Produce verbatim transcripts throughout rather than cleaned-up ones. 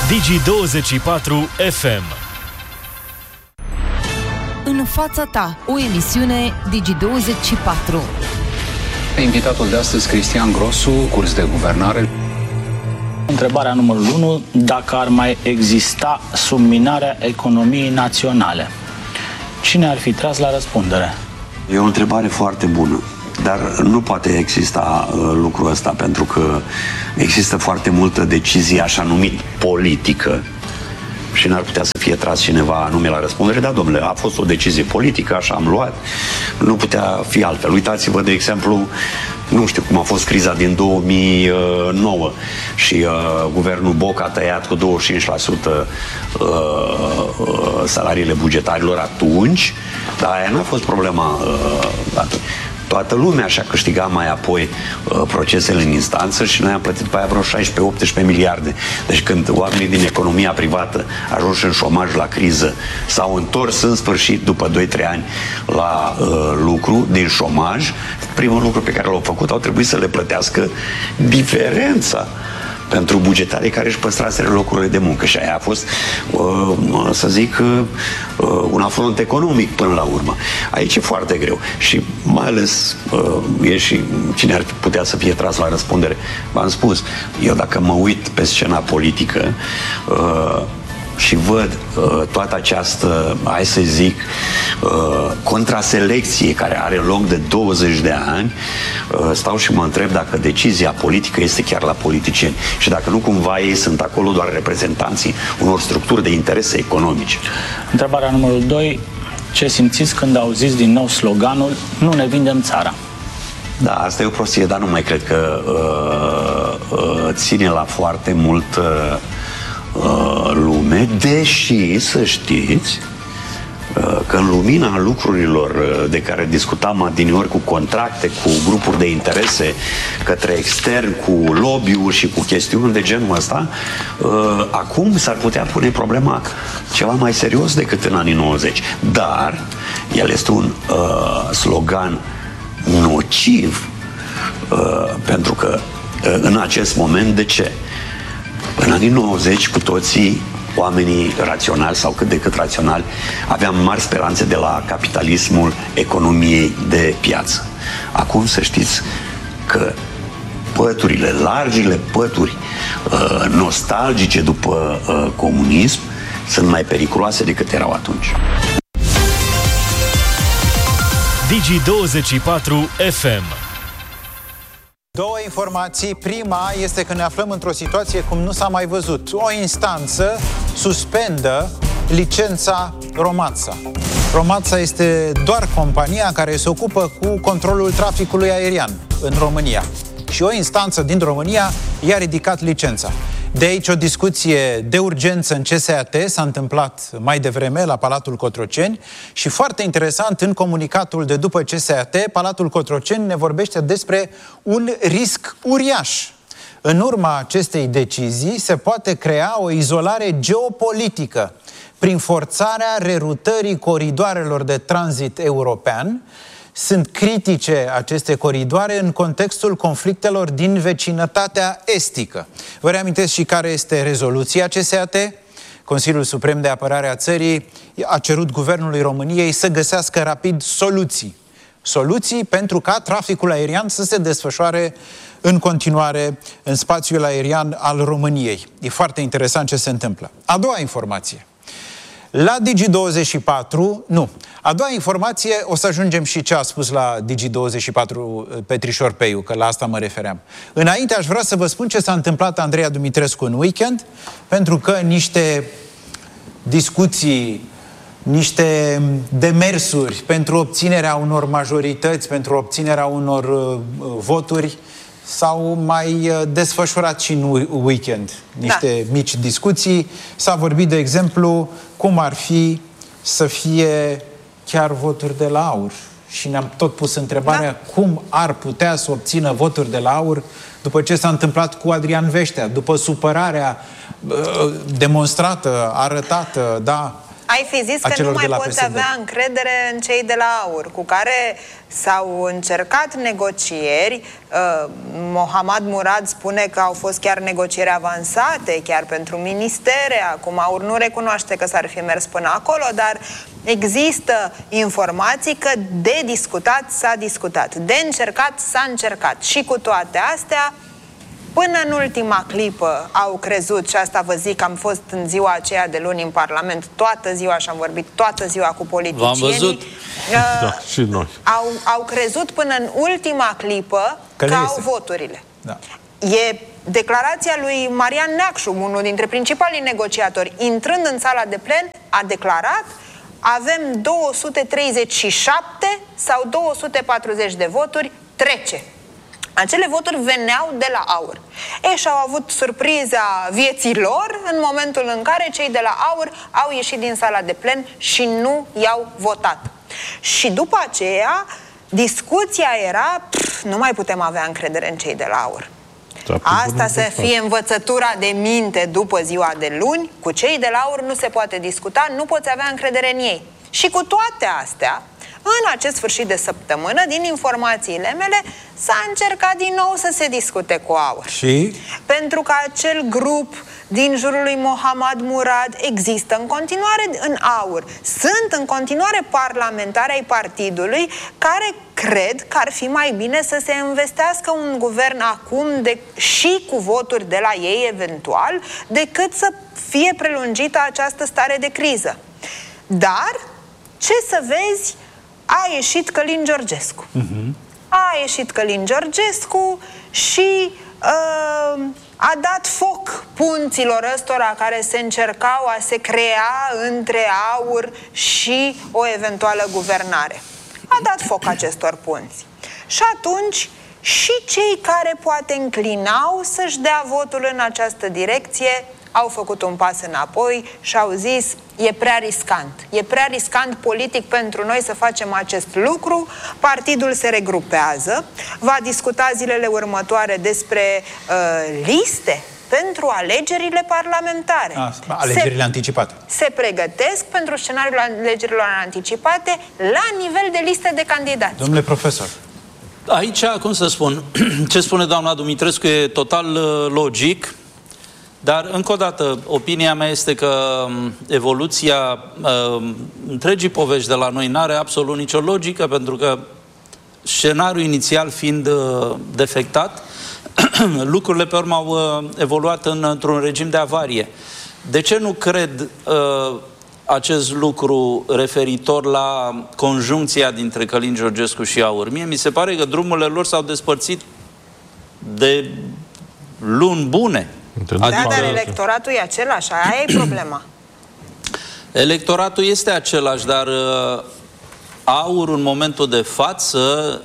Digi douăzeci și patru F M. În fața ta, o emisiune Digi douăzeci și patru. Invitatul de astăzi, Cristian Grosu, curs de guvernare. Întrebarea numărul unu, dacă ar mai exista subminarea economiei naționale, cine ar fi tras la răspundere? E o întrebare foarte bună, dar nu poate exista uh, lucrul ăsta, pentru că există foarte multă decizie așa numit politică și n-ar putea să fie tras cineva anume la răspundere. Da, domnule, a fost o decizie politică, așa am luat, nu putea fi altfel. Uitați-vă, de exemplu, nu știu cum a fost criza din două mii nouă și uh, guvernul Boc a tăiat cu douăzeci și cinci la sută uh, uh, salariile bugetarilor atunci, dar aia n-a fost problema uh, atunci. Toată lumea și-a câștigat mai apoi uh, procesele în instanță și noi am plătit pe aia vreo șaisprezece optsprezece miliarde. Deci când oamenii din economia privată ajunși în șomaj la criză s-au întors în sfârșit după doi trei ani la uh, lucru din șomaj, primul lucru pe care l-au făcut au trebuit să le plătească diferența pentru bugetarii care își păstraseră locurile de muncă. Și aia a fost, uh, să zic, uh, un afront economic până la urmă. Aici e foarte greu. Și mai ales uh, e și cine ar putea să fie tras la răspundere. V-am spus, eu dacă mă uit pe scena politică uh, și văd uh, toată această, hai să zic, uh, contraselecție care are loc de douăzeci de ani, uh, stau și mă întreb dacă decizia politică este chiar la politicieni și dacă nu cumva ei sunt acolo doar reprezentanții unor structuri de interese economice. Întrebarea numărul doi, ce simțiți când auziți din nou sloganul "Nu ne vindem țara"? Da, asta e o prostie, dar nu mai cred că uh, uh, ține la foarte mult uh, lume, deși să știți că în lumina lucrurilor de care discutam adineori, cu contracte, cu grupuri de interese către extern, cu lobby-uri și cu chestiuni de genul ăsta, acum s-ar putea pune problema ceva mai serios decât în anii nouăzeci. Dar el este un uh, slogan nociv uh, pentru că uh, în acest moment, de ce? În anii nouăzeci, cu toții, oamenii raționali sau cât de cât raționali, aveam mari speranțe de la capitalismul economiei de piață. Acum să știți că păturile, largile pături uh, nostalgice după uh, comunism sunt mai periculoase decât erau atunci. Digi douăzeci și patru F M. Două informații. Prima este că ne aflăm într-o situație cum nu s-a mai văzut. O instanță suspendă licența Romața. Romața este doar compania care se ocupă cu controlul traficului aerian în România. Și o instanță din România i-a ridicat licența. De aici o discuție de urgență în C S A T s-a întâmplat mai devreme la Palatul Cotroceni și foarte interesant, în comunicatul de după C S A T, Palatul Cotroceni ne vorbește despre un risc uriaș. În urma acestei decizii se poate crea o izolare geopolitică prin forțarea rerutării coridoarelor de tranzit european. Sunt critice aceste coridoare în contextul conflictelor din vecinătatea estică. Vă reamintesc și care este rezoluția C S A T. Consiliul Suprem de Apărare a țării a cerut Guvernului României să găsească rapid soluții. Soluții pentru ca traficul aerian să se desfășoare în continuare în spațiul aerian al României. E foarte interesant ce se întâmplă. A doua informație. La Digi douăzeci și patru, nu. A doua informație, o să ajungem și ce a spus la Digi douăzeci și patru Petrișor Peiu, că la asta mă refeream. Înainte aș vrea să vă spun ce s-a întâmplat Andreea Dumitrescu în weekend, pentru că niște discuții, niște demersuri pentru obținerea unor majorități, pentru obținerea unor uh, voturi, s-au mai desfășurat și în weekend niște da. mici discuții. S-a vorbit, de exemplu, cum ar fi să fie chiar voturi de la AUR. Și ne-am tot pus întrebarea da. cum ar putea să obțină voturi de la AUR după ce s-a întâmplat cu Adrian Veștea, după supărarea uh, demonstrată, arătată, da, Ai fi zis că nu mai poți avea încredere în cei de la AUR, cu care s-au încercat negocieri. uh, Mohamed Murad spune că au fost chiar negocieri avansate, chiar pentru ministere. Acum AUR nu recunoaște că s-ar fi mers până acolo, dar există informații că de discutat s-a discutat, de încercat s-a încercat. Și cu toate astea, până în ultima clipă au crezut, și asta vă zic, am fost în ziua aceea de luni în Parlament toată ziua și am vorbit toată ziua cu politicienii. V-am văzut. Uh, da, și noi. Au, au crezut până în ultima clipă că, că au voturile. Da. E declarația lui Marian Neacșu, unul dintre principalii negociatori, intrând în sala de plen, a declarat: avem două sute treizeci și șapte sau două sute patruzeci de voturi, trece. Acele voturi veneau de la AUR. Ei și-au avut surpriza vieții lor în momentul în care cei de la AUR au ieșit din sala de plen și nu i-au votat. Și după aceea, discuția era: pf, nu mai putem avea încredere în cei de la AUR. Asta să fie învățătura de minte după ziua de luni. Cu cei de la AUR nu se poate discuta, nu poți avea încredere în ei. Și cu toate astea, în acest sfârșit de săptămână, din informațiile mele, s-a încercat din nou să se discute cu AUR. Și? Pentru că acel grup din jurul lui Mohamed Murad există în continuare în AUR. Sunt în continuare parlamentari ai partidului care cred că ar fi mai bine să se investească un guvern acum de, și cu voturi de la ei eventual, decât să fie prelungită această stare de criză. Dar, ce să vezi, a ieșit Călin Georgescu. Uh-huh. A ieșit Călin Georgescu și uh, a dat foc punților ăstora care se încercau a se crea între AUR și o eventuală guvernare. A dat foc acestor punți. Și atunci și cei care poate înclinau să-și dea votul în această direcție au făcut un pas înapoi și au zis: e prea riscant. E prea riscant politic pentru noi să facem acest lucru. Partidul se regrupează, va discuta zilele următoare despre uh, liste pentru alegerile parlamentare. A, alegerile se, anticipate. Se pregătesc pentru scenariul alegerilor anticipate la nivel de liste de candidați. Domnule profesor, aici, cum să spun, ce spune doamna Dumitrescu e total uh, logic. Dar, încă o dată, opinia mea este că evoluția uh, întregii povești de la noi n-are absolut nicio logică, pentru că scenariul inițial fiind uh, defectat, lucrurile pe urmă au uh, evoluat în, într-un regim de avarie. De ce nu cred uh, acest lucru referitor la conjuncția dintre Călin Georgescu și AUR? Mie mi se pare că drumurile lor s-au despărțit de luni bune. Da, dar electoratul e același, aia e problema. Electoratul este același, dar uh, AUR în momentul de față,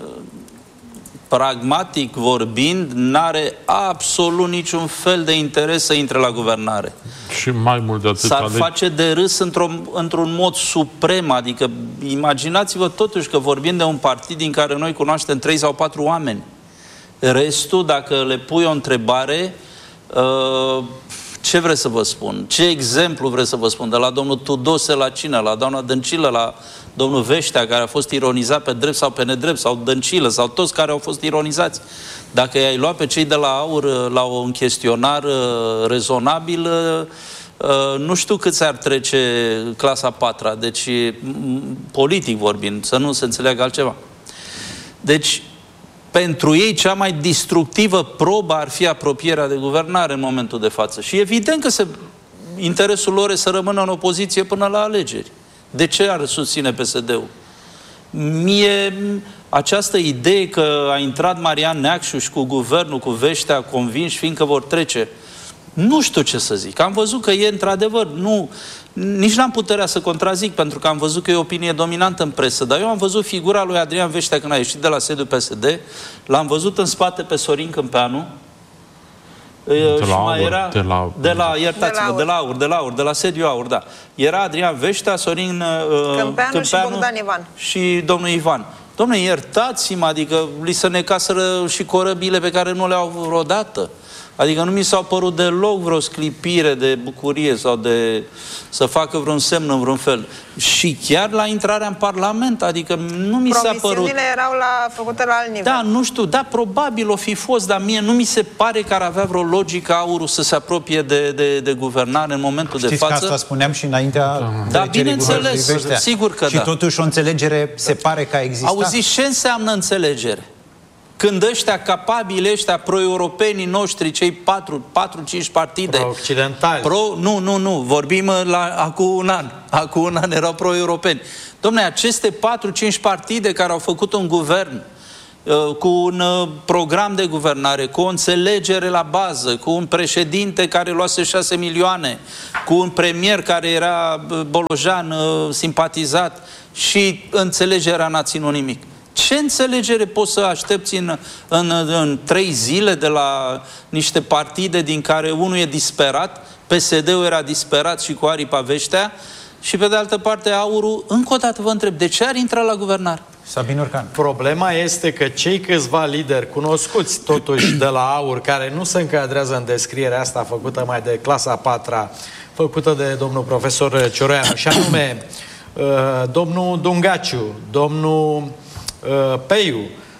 pragmatic vorbind, n-are absolut niciun fel de interes să intre la guvernare. Și mai mult de atât. S-ar face de râs într-un, într-un mod suprem, adică imaginați-vă totuși că vorbim de un partid din care noi cunoaștem trei sau patru oameni. Restul, dacă le pui o întrebare, Uh, ce vreți să vă spun? Ce exemplu vreți să vă spun? De la domnul Tudose la cine? La doamna Dăncilă, la domnul Veștea, care a fost ironizat pe drept sau pe nedrept, sau Dăncilă, sau toți care au fost ironizați. Dacă i-ai luat pe cei de la AUR la un chestionar uh, rezonabil, uh, uh, nu știu cât s-ar trece clasa patra. Deci, politic vorbind, să nu se înțeleagă altceva. Deci, pentru ei cea mai distructivă probă ar fi apropierea de guvernare în momentul de față. Și evident că se, interesul lor e să rămână în opoziție până la alegeri. De ce ar susține P S D-ul? Mie această idee că a intrat Marian Neacșu și cu guvernul, cu Veștea, convinși fiindcă vor trece, nu știu ce să zic. Am văzut că e într-adevăr, nu, nici n-am puterea să contrazic, pentru că am văzut că e o opinie dominantă în presă, dar eu am văzut figura lui Adrian Veștea când a ieșit de la sediul P S D, l-am văzut în spate pe Sorin Câmpeanu, de și la mai AUR, era, de la, de la, iertați-mă, de la AUR, de la AUR, de la sediul AUR, da. Era Adrian Veștea, Sorin uh, Câmpeanu, Câmpeanu și Bogdan Ivan. Și domnul Ivan. Dom'le, iertați-mă, adică li se necaseră și corăbile pe care nu le-au vreodată. Adică nu mi s-au părut deloc vreo sclipire de bucurie sau de să facă vreun semn în vreun fel. Și chiar la intrarea în Parlament, adică nu mi s-a părut... Promisiunile erau la, făcute la alt nivel. Da, nu știu, da, probabil o fi fost, dar mie nu mi se pare că ar avea vreo logică Aurul să se apropie de, de, de guvernare în momentul Știți de față. Că asta spuneam și înaintea... Da, bineînțeles, sigur că și da. Și totuși o înțelegere se pare că a existat. Auziți, ce înseamnă înțelegere? Când ăștia capabili, ăștia pro-europenii noștri, cei patru, patru, cinci partide... Pro-occidentali. Pro, nu, nu, nu, vorbim la, acum un an. Acum un an erau pro-europeni. Dom'le, aceste patru, cinci partide care au făcut un guvern uh, cu un uh, program de guvernare, cu o înțelegere la bază, cu un președinte care luase șase milioane, cu un premier care era uh, bolojan, uh, simpatizat și înțelegerea n-a ținut nimic. Ce înțelegere poți să aștepți în, în, în trei zile de la niște partide din care unul e disperat, P S D-ul era disperat și cu aripa veștea, și pe de altă parte Aurul, încă o dată vă întreb, de ce ar intra la guvernare? Sabin Orcan. Problema este că cei câțiva lideri cunoscuți totuși de la Aur, care nu se încadrează în descrierea asta făcută mai de clasa a patra, făcută de domnul profesor Cioroianu, și anume domnul Dungaciu, domnul Peiu,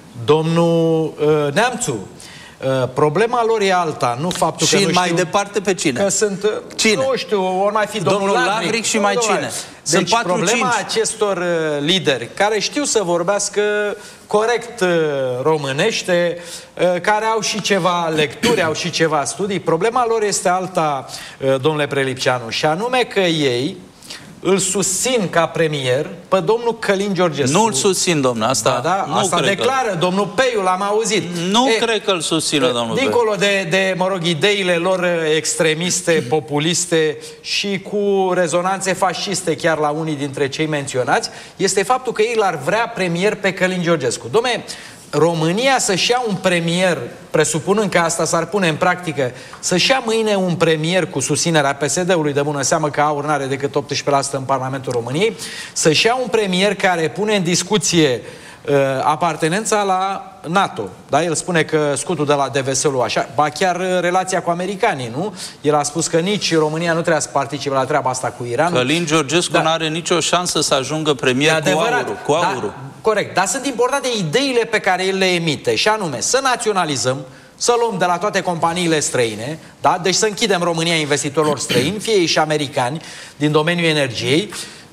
domnul uh, Neamțu. Uh, problema lor e alta, nu faptul și că nu mai știu, departe pe cine? Că sunt, cine? Nu știu, ori mai fi domnul, domnul Lavric, Lavric și mai cine? Sunt deci patru, problema cinci. acestor uh, lideri, care știu să vorbească corect uh, românește, uh, care au și ceva lecturi, au și ceva studii, problema lor este alta, uh, domnule Prelipceanu, și anume că ei îl susțin ca premier pe domnul Călin Georgescu. Nu îl susțin, domnule, asta, da, da, nu asta cred declară că... domnul Peiu, l-am auzit. Nu e, cred că îl susțină, domnul Peiu. Dincolo de, de, mă rog, ideile lor extremiste, populiste și cu rezonanțe fasciste chiar la unii dintre cei menționați, este faptul că ei l-ar vrea premier pe Călin Georgescu. Dom'le, România să-și ia un premier, presupunând că asta s-ar pune în practică, să-și ia mâine un premier cu susținerea P S D-ului, de bună seamă că Aur n-are decât optsprezece la sută în Parlamentul României, să-și ia un premier care pune în discuție uh, apartenența la NATO. Da? El spune că scutul de la D V S-ul așa, ba chiar uh, relația cu americanii, nu? El a spus că nici România nu trebuie să participe la treaba asta cu Iranul. Călin Georgescu da. n-are nicio șansă să ajungă premier cu Aurul. Cu Aurul. Da, corect, dar sunt importante ideile pe care el le emite, și anume să naționalizăm, să luăm de la toate companiile străine, da? Deci să închidem România investitorilor străini, fie ei și americani, din domeniul energiei,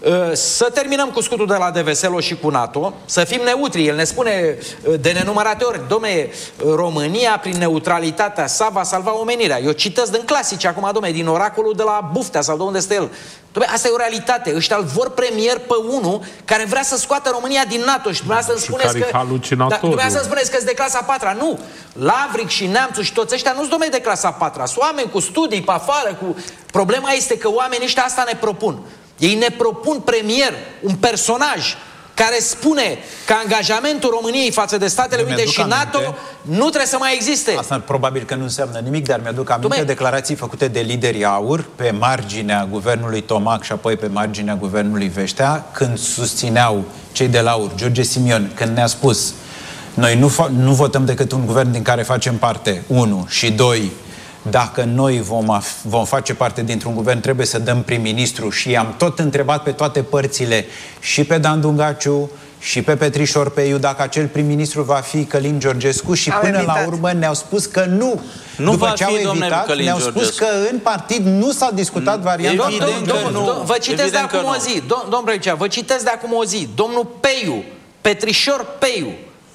să terminăm cu scutul de la D V S L și cu NATO, să fim neutri. El ne spune de nenumărate ori, dom'le, România prin neutralitatea sa va salva omenirea. Eu citesc din clasici acum, dom'le, din oracolul de la Buftea sau de unde este el. Dom'le, asta e o realitate. Ăștia îl vor premier pe unul care vrea să scoată România din NATO și dumneavoastră îmi spuneți că... Da, dumneavoastră îmi spuneți că sunt de clasa a patra. Nu! Lavric și Neamțu și toți ăștia nu sunt, dom'le, de clasa a patra. Sunt oameni cu studii pe afară, cu... Problema este că oamenii ăștia asta ne propun. Ei ne propun premier, un personaj care spune că angajamentul României față de Statele Unite și NATO aminte, nu trebuie să mai existe. Asta probabil că nu înseamnă nimic, dar mi-aduc aminte Dumne... declarații făcute de liderii Aur pe marginea guvernului Tomac și apoi pe marginea guvernului Veștea, când susțineau cei de la Aur, George Simion, când ne-a spus: noi nu, nu votăm decât un guvern din care facem parte, unu, și doi, dacă noi vom, vom face parte dintr-un guvern, trebuie să dăm prim-ministru. Și am tot întrebat pe toate părțile, și pe Dan Dungaciu, și pe Petrișor Peiu, dacă acel prim-ministru va fi Călin Georgescu, și au până evitat. la urmă ne-au spus că nu. Nu După va ce fi, au evitat, ne-au spus că în partid nu s-a discutat mm. varianta. Evident că nu. Vă citesc de acum o zi, domnul Brăicea, vă citesc de acum o zi, domnul Peiu, Petrișor Peiu,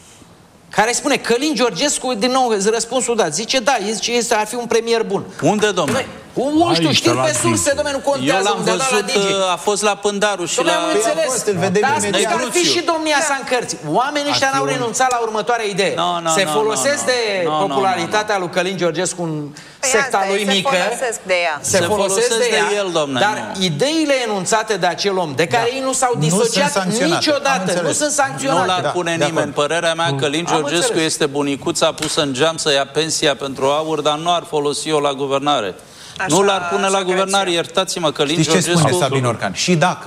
care spune Călin Georgescu, din nou răspunsul dat, zice da, zice este, ar fi un premier bun. Unde, domnule? Nu știu, știu pe surse, domnule, nu contează. Eu l-am văzut, a fost la Pândaru și la... Am înțeles, dar asta că ar fi și domnia sa în cărți. Oamenii ăștia n-au renunțat la următoarea idee. No, no, se no, folosesc no, de no, no, popularitatea no, no. lui Călin Georgescu în păi secta asta lui e, mică. Se folosesc de ea. Se, se folosesc, folosesc de, de el, domne, dar nu. ideile enunțate de acel om, de care da. ei nu s-au disociat niciodată, nu sunt sancționate. Nu l-ar pune da, nimeni. Părerea mea, Călin Georgescu este bunicuța pusă în geam să ia pensia pentru Aur, dar nu ar folosi-o la guvernare. Așa, nu l-ar pune la guvernare, iertați-mă, Călin Georgescu... Știți ce spune Sabin Orcan? Și dacă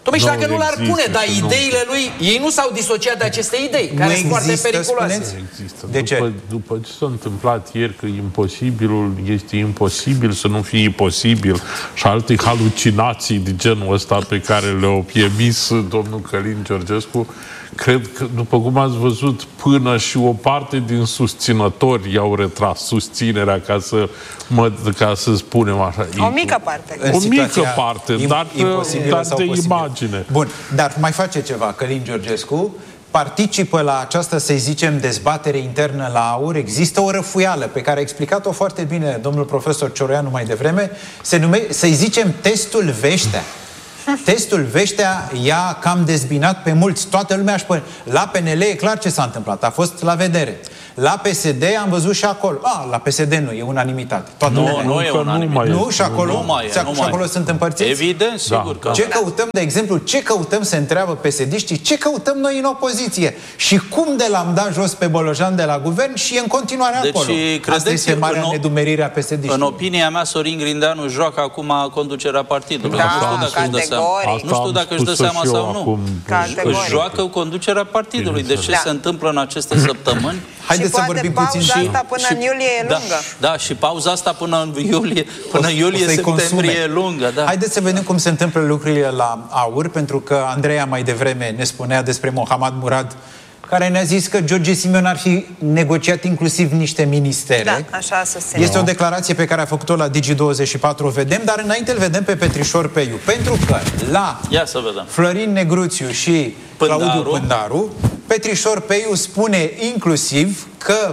Dom'le, și dacă nu l-ar pune, dar ideile lui, ei nu s-au disociat de aceste idei, care sunt foarte periculoase. De ce? După, după ce s-a întâmplat ieri că imposibilul este imposibil să nu fie posibil și alte halucinații de genul ăsta pe care le-a emis domnul Călin Georgescu, cred că, după cum ați văzut, până și o parte din susținători i-au retras susținerea, ca să, mă, ca să spunem așa. O mică parte. O mică parte, dar, dar de posibil. Imagine. Bun, dar mai face ceva Călin Georgescu, participă la această, să zicem, dezbatere internă la AUR. Există o răfuială pe care a explicat-o foarte bine domnul profesor Cioroianu mai devreme, se nume, să-i zicem, testul Veștea. Testul Veștea i-a cam dezbinat pe mulți. Toată lumea își pune. La P N L e clar ce s-a întâmplat. A fost la vedere. La P S D am văzut și acolo. A, la P S D nu, e unanimitate. Toată nu, lumea. nu e unanimitate. Nu, și acolo, nu mai e, nu și acolo mai. sunt împărțiți? Evident, sigur da. că... Ce căutăm, de exemplu, ce căutăm, se întreabă P S D-știi, ce căutăm noi în opoziție? Și cum de l-am dat jos pe Bolojan de la guvern și e în continuare deci, acolo? Asta este marea în, nedumerire a P S D-știi. În opinia mea, Sorin Grindeanu joacă acum conducerea partidului. Da, nu știu dacă își dă seama. Nu știu dacă își dă seama sau nu. Își joacă conducerea partidului. Deci ce se întâmplă în aceste săptămâni? Haideți să vorbim puțin și... asta până și, în iulie e lungă. Da, da, și pauza asta până în iulie, până în iulie, septembrie e lungă. Da. Haideți să vedem cum se întâmplă lucrurile la AUR, pentru că Andreea mai devreme ne spunea despre Mohammad Murad, care ne-a zis că George Simion ar fi negociat inclusiv niște ministere. Da, așa susține. Este o declarație pe care a făcut-o la Digi douăzeci și patru, o vedem, dar înainte îl vedem pe Petrișor Peiu. Pentru că la Ia să vedem. Florin Negruțiu și Pândaru. Claudiu Pândaru, Petrișor Peiu spune inclusiv că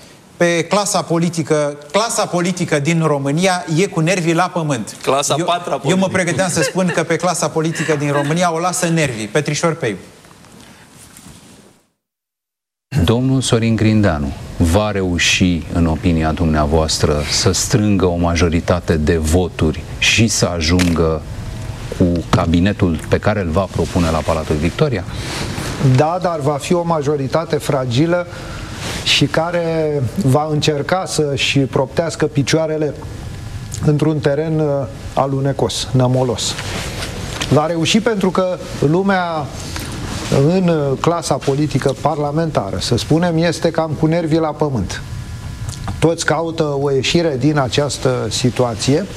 pe clasa politică, clasa politică din România e cu nervii la pământ. Clasa eu, patra eu mă pregăteam să spun că pe clasa politică din România o lasă nervii. Petrișor Peiu. Domnul Sorin Grindeanu va reuși, în opinia dumneavoastră, să strângă o majoritate de voturi și să ajungă cu cabinetul pe care îl va propune la Palatul Victoria? Da, dar va fi o majoritate fragilă și care va încerca să-și proptească picioarele într-un teren alunecos, nămolos. Va reuși pentru că lumea în clasa politică parlamentară, să spunem, este cam cu nervii la pământ. Toți caută o ieșire din această situație.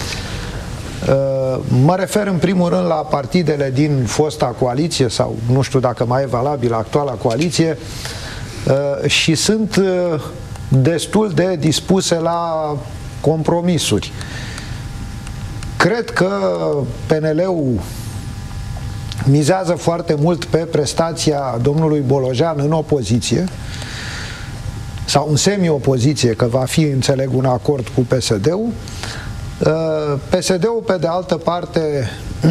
Mă refer în primul rând la partidele din fosta coaliție, sau nu știu dacă mai e valabilă actuala coaliție, și sunt destul de dispuse la compromisuri. Cred că P N L-ul mizează foarte mult pe prestația domnului Bolojan în opoziție, sau în semi-opoziție, că va fi, înțeleg, un acord cu P S D-ul. P S D-ul, pe de altă parte,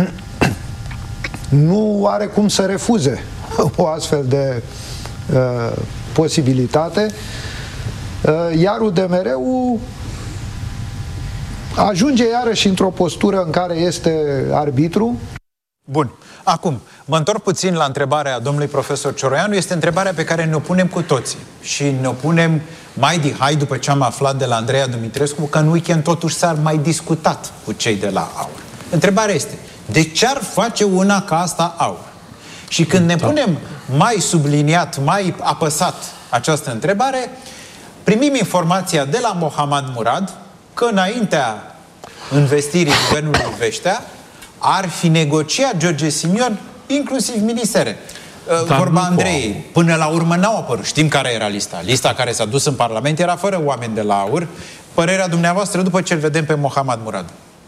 nu are cum să refuze o astfel de uh, posibilitate, uh, iar U D M R-ul ajunge iarăși într-o postură în care este arbitru. Bun. Acum, mă întorc puțin la întrebarea domnului profesor Cioroianu. Este întrebarea pe care ne-o punem cu toții. Și ne-o punem mai dihai după ce am aflat de la Andreea Dumitrescu că în weekend totuși s-ar mai discutat cu cei de la AUR. Întrebarea este, de ce ar face una ca asta AUR? Și când ne punem mai subliniat, mai apăsat această întrebare, primim informația de la Mohammad Murad că înaintea investirii guvernului Veștea ar fi negociat George Simion inclusiv ministere. Dar vorba Andrei, până la urmă n-au apărut. Știm care era lista. Lista care s-a dus în Parlament era fără oameni de la AUR. Părerea dumneavoastră după ce îl vedem pe Mohammad Murad?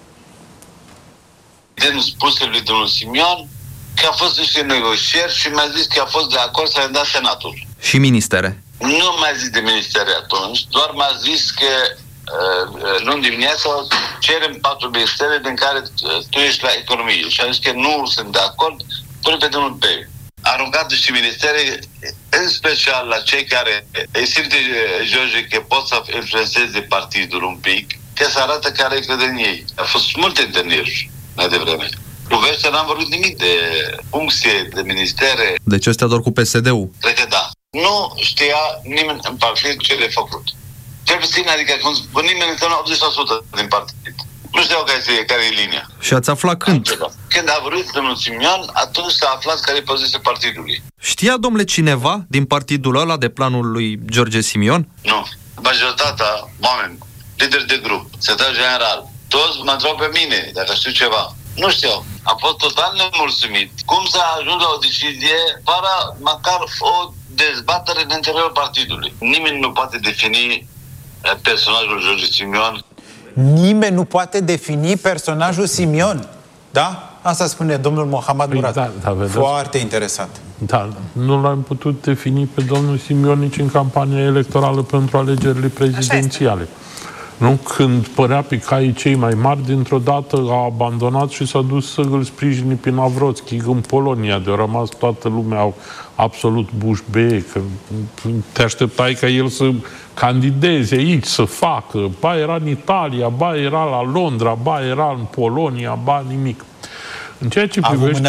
Din spusele lui domnul Simion că a fost niște negocieri și mi-a zis că a fost de acord să le dea Senatul. Și ministere? Nu mi-a zis de ministere atunci, doar mi-a zis că luni dimineața cerem patru ministere din care tu ești la economie. Și am zis că nu sunt de acord, pune pe domnul Peiu. A aruncat niște ministere, în special la cei care îi simte George că pot să influențeze partidul un pic, că să arată care crede în ei. A fost multe întâlniri mai devreme. Cu Veștea n-am vorbit nimic de funcție, de ministere. Deci ăstea doar cu P S D-ul? Cred că da. Nu știa nimeni în partid ce le-a făcut. Cel puțin, adică când nimeni înseamnă optzeci la sută din partid. Nu știu care, este, care e linia. Și ați aflat când? Când a vrut domnul Simion, atunci s-a aflat care e poziția partidului. Știa, domnule, cineva din partidul ăla de planul lui George Simion? Nu. Majoritatea oameni, lideri de grup, secretar general, toți mă întreabă pe mine dacă știu ceva. Nu știu. Am fost total nemulțumit. Cum s-a ajuns la o decizie fără măcar o dezbatere în interiorul partidului. Nimeni nu poate defini personajul George Simion. Nimeni nu poate defini personajul Simion. Da? Asta spune domnul Mohamed Murat. Păi, da, da, foarte interesant. Da, nu l-am putut defini pe domnul Simion nici în campania electorală pentru alegerile prezidențiale. Nu? Când părea pe caii cei mai mari, dintr-o dată a abandonat și s-a dus să îl sprijini pe Navrotski în Polonia, de a rămas toată lumea absolut bușbee, că te așteptai ca el să candideze aici, să facă. Ba era în Italia, ba era la Londra, ba era în Polonia, ba nimic. În ceea ce privește